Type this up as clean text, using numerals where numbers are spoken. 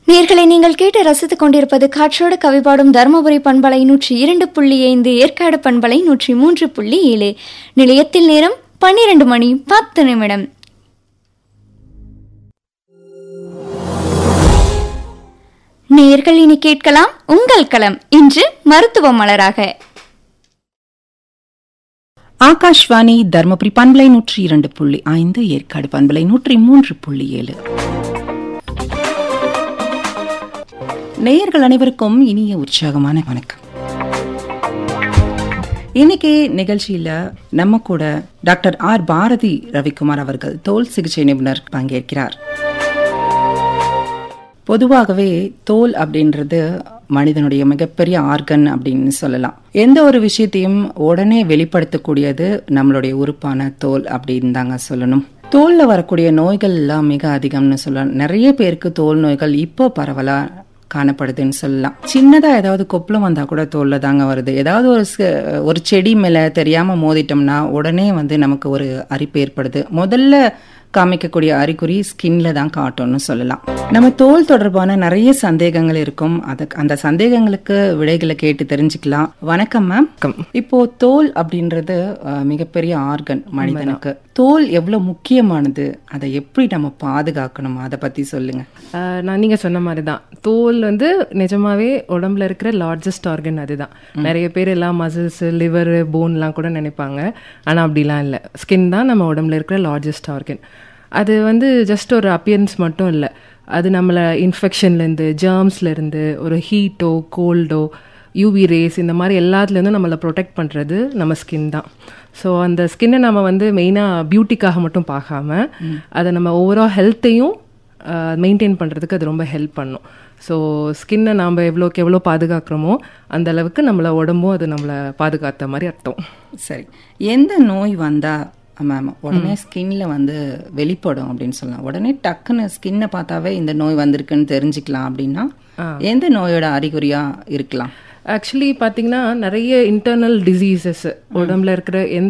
நேயர்களை நீங்கள் கேட்டு ரசித்துக் கொண்டிருப்பது காற்றோடு கவிபாடும் தருமபுரி பண்பலை 102.5 ஏற்காடு பண்பலை 103.7 நிலையத்தில் நேரம் 12 மணி 10 நிமிடம். நேயர்கள் இனி கேட்கலாம் உங்கள் களம். இன்று மருத்துவ மலராக ஆகாஷ்வாணி தருமபுரி பண்பலை 102.5 ஏற்காடு பண்பலை 103.7. நேயர்கள் அனைவருக்கும் இனிய உற்சாகமான வணக்கம். இன்னைக்கு நிகழ்ச்சியில நம்ம கூட டாக்டர் ஆர் பாரதி ரவிக்குமார் அவர்கள் தோல் சிகிச்சை நிபுணர் பங்கேற்கிறார். பொதுவாகவே தோல் அப்படின்றது மனிதனுடைய மிகப்பெரிய ஆர்கன் அப்படின்னு சொல்லலாம். எந்த ஒரு விஷயத்தையும் உடனே வெளிப்படுத்தக்கூடியது நம்மளுடைய உறுப்பான தோல் அப்படின்னு தாங்க சொல்லணும். தோல்ல வரக்கூடிய நோய்கள் எல்லாம் மிக அதிகம்னு சொல்லலாம். நிறைய பேருக்கு தோல் நோய்கள் இப்போ பரவலா காணப்படுதுன்னு சொல்லலாம். சின்னதா ஏதாவது கொப்பளம் வந்தா கூட தோல்ல தாங்க வருது. ஏதாவது ஒரு செடி மேல தெரியாம மோதிட்டோம்னா உடனே நமக்கு ஒரு அரிப்பு ஏற்படுது. முதல்ல காமிக்கக்கூடிய அறிகுறி ஸ்கின்ல தான் காட்டும்னு சொல்லலாம். நம்ம தோல் தொடர்பான நிறைய சந்தேகங்கள் இருக்கும். அந்த சந்தேகங்களுக்கு விடைகளை கேட்டு தெரிஞ்சுக்கலாம். வணக்கம் மேம். இப்போ தோல் அப்படின்றது மிகப்பெரிய ஆர்கன் மனிதனுக்கு. தோல் எவ்வளவு முக்கியமானது, அதை எப்படி நம்ம பாதுகாக்கணும், அதை பத்தி சொல்லுங்க. நீங்க சொன்ன மாதிரிதான் தோல் நிஜமாவே உடம்புல இருக்கிற லார்ஜஸ்ட் ஆர்கன். அதுதான் நிறைய பேர் எல்லாம் மசில்ஸ், லிவர், போன்லாம் கூட நினைப்பாங்க. ஆனா அப்படிலாம் இல்லை. ஸ்கின் தான் நம்ம உடம்புல இருக்கிற லார்ஜஸ்ட் ஆர்கன். அது ஜஸ்ட் ஒரு அப்பியரன்ஸ் மட்டும் இல்லை. அது நம்மளை இன்ஃபெக்ஷன்லேருந்து, ஜேர்ம்ஸ்லேருந்து, ஒரு ஹீட்டோ கோல்டோ, யூவி ரேஸ், இந்த மாதிரி எல்லாத்துலேருந்தும் நம்மளை ப்ரொடெக்ட் பண்ணுறது நம்ம ஸ்கின் தான். ஸோ அந்த ஸ்கின்னை நம்ம மெயினாக பியூட்டிக்காக மட்டும் பார்க்காம அதை நம்ம ஓவரால் ஹெல்த்தையும் மெயின்டைன் பண்ணுறதுக்கு அது ரொம்ப ஹெல்ப் பண்ணும். ஸோ ஸ்கின்னை நாம் எவ்வளோக்கு எவ்வளோ பாதுகாக்கிறோமோ அந்த அளவுக்கு நம்மளை உடம்பும் அது நம்மளை பாதுகாத்த மாதிரி அர்த்தம். சரி, எந்த நோய் வந்தால் மேம் உடனே ஸ்கின்ல வெளிப்படும் அப்படின்னு சொல்லலாம்? உடனே டக்குன்னு ஸ்கின்னை பார்த்தாவே இந்த நோய் வந்திருக்குன்னு தெரிஞ்சுக்கலாம் அப்படின்னா எந்த நோயோட அறிகுறியா இருக்கலாம்? ஆக்சுவலி பார்த்தீங்கன்னா நிறைய இன்டர்னல் டிசீசஸ் உடம்புல இருக்கிற